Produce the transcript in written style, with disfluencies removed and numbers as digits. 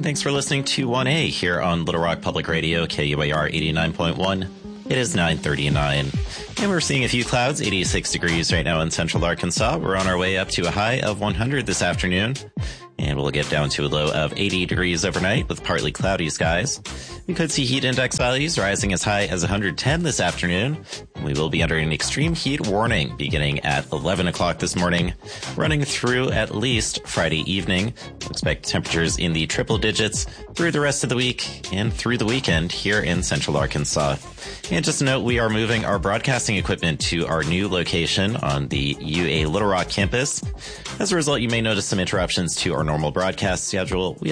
thanks for listening to 1A here on Little Rock Public Radio, KUAR 89.1. It is 9:39, and we're seeing a few clouds, 86 degrees right now in central Arkansas. We're on our way up to a high of 100 this afternoon, and we'll get down to a low of 80 degrees overnight with partly cloudy skies. We could see heat index values rising as high as 110 this afternoon. We will be under an extreme heat warning beginning at 11 o'clock this morning, running through at least Friday evening. We'll expect temperatures in the triple digits through the rest of the week and through the weekend here in central Arkansas. And just a note, we are moving our broadcasting equipment to our new location on the UA Little Rock campus. As a result, you may notice some interruptions to our normal broadcast schedule. We